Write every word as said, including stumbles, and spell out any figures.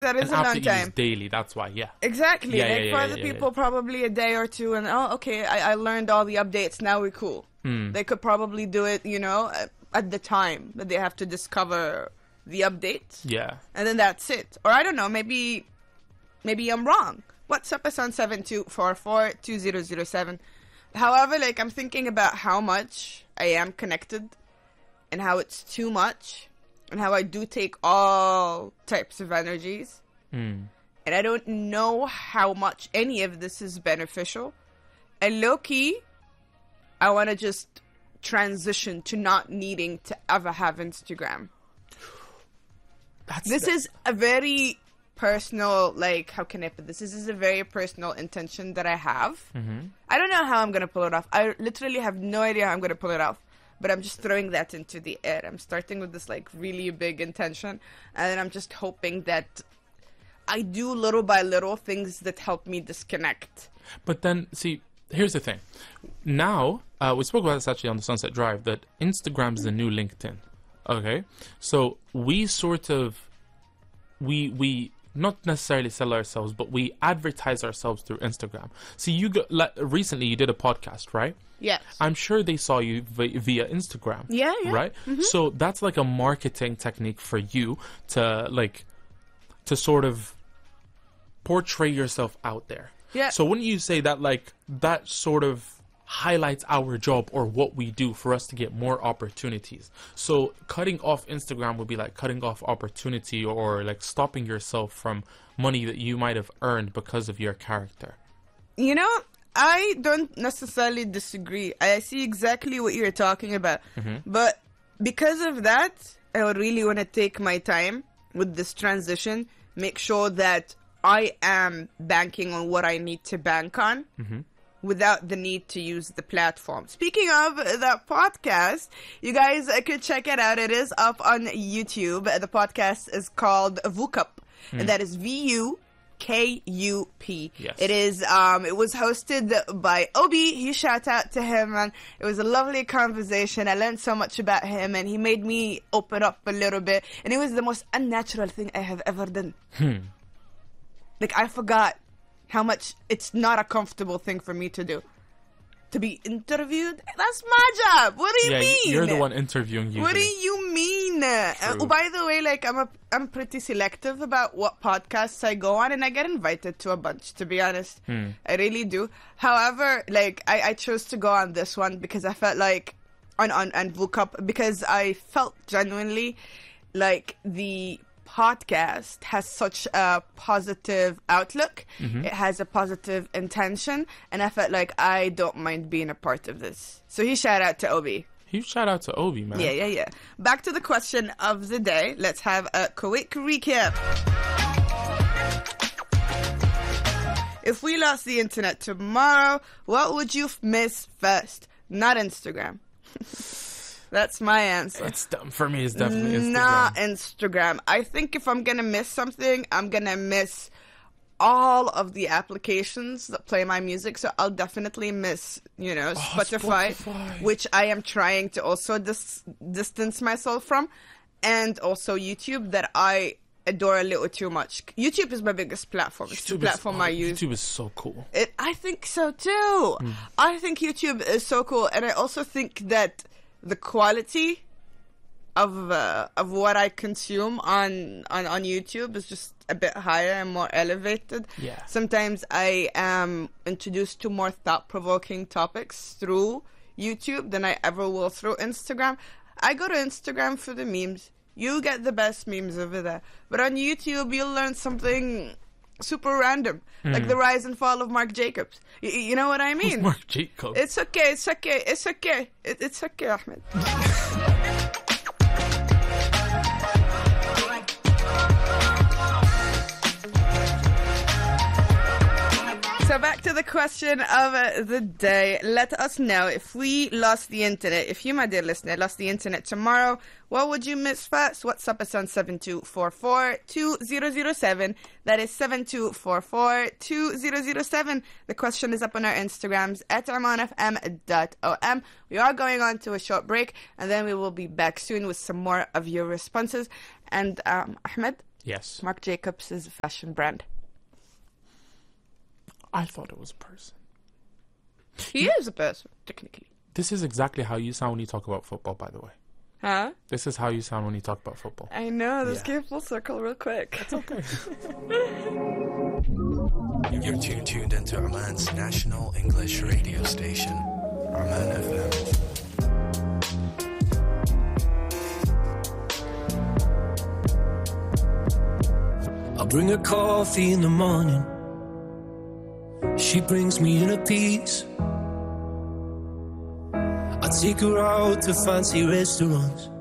That is and a after long you time. use daily, that's why, yeah. Exactly. Yeah, like yeah, for yeah, other yeah, people, yeah. probably a day or two, and oh, okay, I, I learned all the updates. Now we're cool. Hmm. They could probably do it, you know, at, at the time that they have to discover the updates, Yeah. and then that's it. Or I don't know, maybe, maybe I'm wrong. What's up? Us on seven two four four two zero zero seven. However, like I'm thinking about how much I am connected, and how it's too much, and how I do take all types of energies. Hmm. And I don't know how much any of this is beneficial. And low-key, I want to just transition to not needing to ever have Instagram. That's This the- is a very personal, like, how can I put this? This is a very personal intention that I have. Mhm. I don't know how I'm going to pull it off. I literally have no idea how I'm going to pull it off. But I'm just throwing that into the air. I'm starting with this, like, really big intention. And then I'm just hoping that I do little by little things that help me disconnect. But then, see, here's the thing. Now, uh, we spoke about this actually on the Sunset Drive, that Instagram's the new LinkedIn. Okay? So we sort of, we, we not necessarily sell ourselves, but we advertise ourselves through Instagram. See, you got, like, recently you did a podcast, right? Yes. I'm sure they saw you vi- via Instagram. Yeah, yeah. Right? So that's like a marketing technique for you to, like, to sort of portray yourself out there. Yeah. So wouldn't you say that, like, that sort of highlights our job or what we do for us to get more opportunities? So cutting off Instagram would be like cutting off opportunity, or like stopping yourself from money that you might have earned because of your character. You know, I don't necessarily disagree. I see exactly what you're talking about. But because of that, I would really want to take my time with this transition, make sure that I am banking on what I need to bank on without the need to use the platform. Speaking of the podcast, you guys could check it out. It is up on YouTube. The podcast is called V U C U P, and that is V U K U P. Yes. It is, um, it was hosted by Obi. He shout out to him, and it was a lovely conversation. I learned so much about him, and he made me open up a little bit, and it was the most unnatural thing I have ever done. Like, I forgot how much it's not a comfortable thing for me to do. To be interviewed? That's my job. What do you Yeah, mean? you're the one interviewing you. What do you mean? Uh, oh, by the way, like, I'm a, I'm pretty selective about what podcasts I go on, and I get invited to a bunch, to be honest. I really do. However, like, I, I chose to go on this one because I felt like, on, on, on V U C U P, because I felt genuinely like the podcast has such a positive outlook. It has a positive intention, and I felt like I don't mind being a part of this. So he shout out to Obi. You shout out to Obi, man. Yeah, yeah, yeah. Back to the question of the day. Let's have a quick recap. If we lost the internet tomorrow, what would you miss first? Not Instagram. That's my answer. It's dumb. For me, it's definitely Instagram. Not Instagram. I think if I'm gonna miss something, I'm gonna miss all of the applications that play my music. So I'll definitely miss, you know, Spotify, Spotify. which I am trying to also dis- distance myself from, and also YouTube, that I adore a little too much. YouTube is my biggest platform. It's the YouTube platform is, oh, I use. YouTube is so cool. It, I think so too. I think YouTube is so cool, and I also think that the quality of uh, of what I consume on, on, on YouTube is just a bit higher and more elevated. Yeah. Sometimes I am introduced to more thought-provoking topics through YouTube than I ever will through Instagram. I go to Instagram for the memes. You get the best memes over there. But on YouTube, you'll learn something super random, like the rise and fall of Marc Jacobs. Y- you know what I Who's mean? Marc Jacobs? It's okay, it's okay, it's okay. It, it's okay, Ahmed. So back to the question of uh, the day. Let us know, if we lost the internet, if you, my dear listener, lost the internet tomorrow, what would you miss first? What's up? Us on seven two four four two zero zero seven. That is seven two four four two zero zero seven. The question is up on our Instagrams at arman f m dot o m. We are going on to a short break, and then we will be back soon with some more of your responses. And um, Ahmed, Yes. Marc Jacobs is a fashion brand. I thought it was a person. He is a person, technically. This is exactly how you sound when you talk about football, by the way. Huh? This is how you sound when you talk about football. I know, this Yeah. came full circle real quick. It's okay. You're tuned, tuned into Oman's national English radio station, Oman F M. I bring her coffee in the morning. She brings me in a piece. I take her out to fancy restaurants.